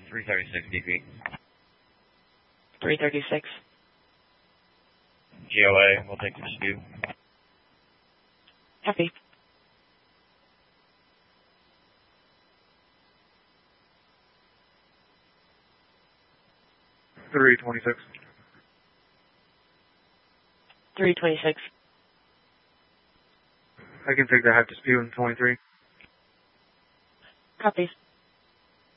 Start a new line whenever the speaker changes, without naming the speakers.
336 DP.
336.
GOA, we'll take the dispute.
Copy.
$326.
326.
I can take the half dispute in 23.
Copy.